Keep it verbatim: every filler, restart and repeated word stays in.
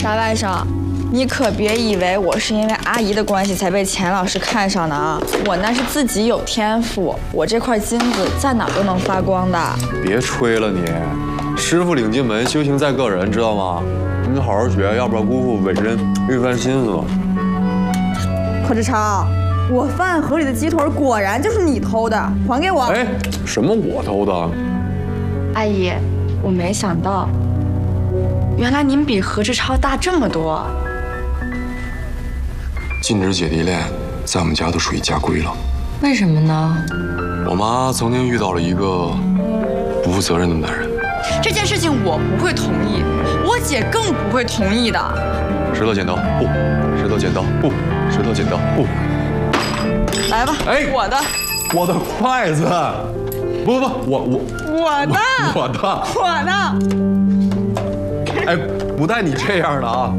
大外甥，你可别以为我是因为阿姨的关系才被钱老师看上的啊！我那是自己有天赋，我这块金子在哪都能发光的。 别吹了你，师傅领进门，修行在个人，知道吗？你好好学，要不然辜负伟人玉帆心思了。 何志超，我饭盒里的鸡腿果然就是你偷的，还给我！ 哎，什么我偷的？ 阿姨，我没想到，原来您比何志超大这么多。 禁止姐弟恋，在我们家都属于家规了。 为什么呢？ 我妈曾经遇到了一个不负责任的男人。 这件事情我不会同意，我姐更不会同意的。 石头剪刀布，石头剪刀布，石头剪刀布。 来吧， 哎， 我的， 我的筷子。不不不，我我我的， 我的， 我的。 哎，不带你这样的啊！